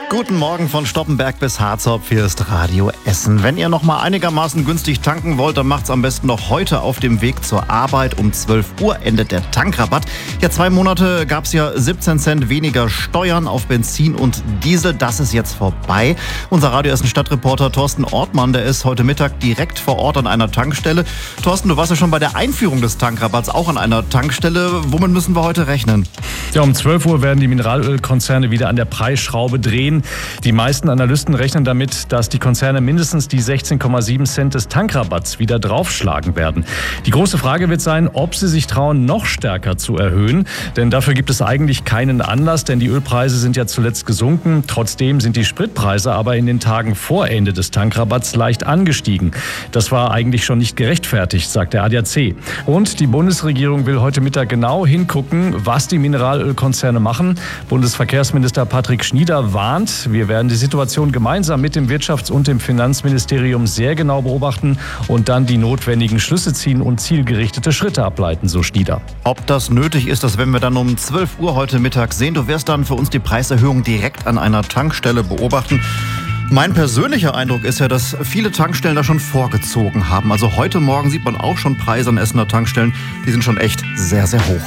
Guten Morgen von Stoppenberg bis Harzopf, hier ist Radio Essen. Wenn ihr noch mal einigermaßen günstig tanken wollt, dann macht's am besten noch heute auf dem Weg zur Arbeit. Um 12 Uhr endet der Tankrabatt. Ja, 2 Monate gab's ja 17 Cent weniger Steuern auf Benzin und Diesel. Das ist jetzt vorbei. Unser Radio Essen Stadtreporter Thorsten Ortmann, der ist heute Mittag direkt vor Ort an einer Tankstelle. Thorsten, du warst ja schon bei der Einführung des Tankrabatts auch an einer Tankstelle. Womit müssen wir heute rechnen? Ja, um 12 Uhr werden die Mineralölkonzerne wieder an der Preisschraube drehen. Die meisten Analysten rechnen damit, dass die Konzerne mindestens die 16,7 Cent des Tankrabatts wieder draufschlagen werden. Die große Frage wird sein, ob sie sich trauen, noch stärker zu erhöhen. Denn dafür gibt es eigentlich keinen Anlass, denn die Ölpreise sind ja zuletzt gesunken. Trotzdem sind die Spritpreise aber in den Tagen vor Ende des Tankrabatts leicht angestiegen. Das war eigentlich schon nicht gerechtfertigt, sagt der ADAC. Und die Bundesregierung will heute Mittag genau hingucken, was die Mineralölkonzerne machen. Bundesverkehrsminister Patrick Schnieder warnt, wir werden die Situation gemeinsam mit dem Wirtschafts- und dem Finanzministerium sehr genau beobachten und dann die notwendigen Schlüsse ziehen und zielgerichtete Schritte ableiten, so Schnieder. Ob das nötig ist, das werden wir dann um 12 Uhr heute Mittag sehen. Du wirst dann für uns die Preiserhöhung direkt an einer Tankstelle beobachten. Mein persönlicher Eindruck ist ja, dass viele Tankstellen da schon vorgezogen haben. Also heute Morgen sieht man auch schon Preise an Essener Tankstellen. Die sind schon echt sehr, sehr hoch.